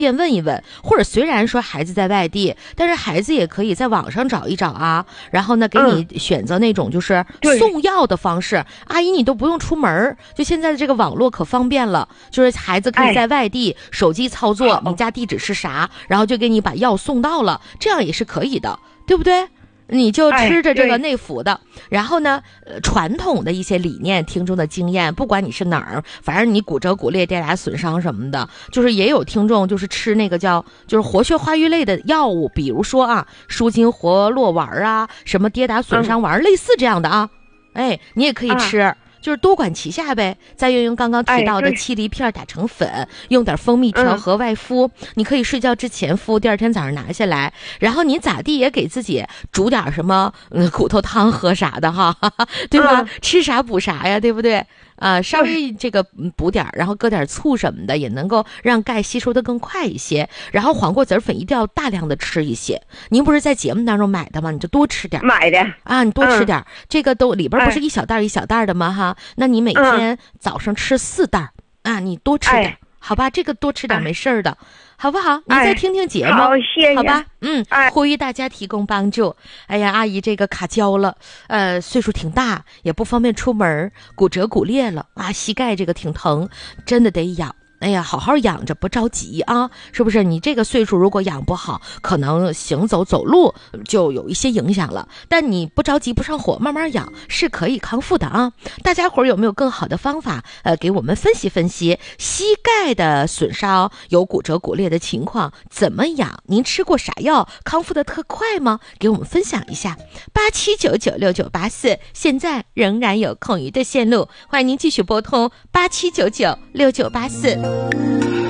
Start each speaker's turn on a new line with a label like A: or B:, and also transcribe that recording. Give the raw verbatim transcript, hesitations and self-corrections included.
A: 便问一问，或者虽然说孩子在外地，但是孩子也可以在网上找一找啊，然后呢给你选择那种就是送药的方式，阿姨你都不用出门，就现在的这个网络可方便了，就是孩子可以在外地、哎、手机操作你家地址是啥，然后就给你把药送到了，这样也是可以的，对不对？你就吃着这个内服的、哎、然后呢呃，传统的一些理念听众的经验，不管你是哪儿，反正你骨折骨裂跌打损伤什么的，就是也有听众就是吃那个叫就是活血化瘀类的药物，比如说啊舒筋活络丸啊，什么跌打损伤丸、嗯、类似这样的啊，哎你也可以吃、啊就是多管齐下呗，再运用刚刚提到的七梨片打成粉、哎、用点蜂蜜调和外敷、嗯、你可以睡觉之前敷，第二天早上拿下来，然后你咋地也给自己煮点什么、嗯、骨头汤喝啥的哈，对吧、嗯、吃啥补啥呀，对不对啊、呃，稍微这个补点，然后搁点醋什么的，也能够让钙吸收的更快一些。然后黄瓜籽粉一定要大量的吃一些。您不是在节目当中买的吗？你就多吃点。
B: 买的
A: 啊，你多吃点。嗯、这个都里边不是一小袋一小袋的吗？哈，那你每天早上吃四袋、嗯、啊，你多吃点。哎好吧，这个多吃点没事儿的、哎，好不好？你再听听节目，
B: 好，谢谢。
A: 好吧，嗯，哎、呼吁大家提供帮助。哎呀，阿姨这个卡胶了，呃，岁数挺大，也不方便出门，骨折骨裂了啊，膝盖这个挺疼，真的得养。哎呀，好好养着，不着急啊，是不是？你这个岁数如果养不好，可能行走走路就有一些影响了。但你不着急不上火，慢慢养是可以康复的啊。大家伙儿有没有更好的方法？呃，给我们分析分析膝盖的损伤有骨折骨裂的情况怎么养？您吃过啥药康复的特快吗？给我们分享一下。八七九九六九八四，现在仍然有空余的线路，欢迎您继续拨通八七九九六九八四。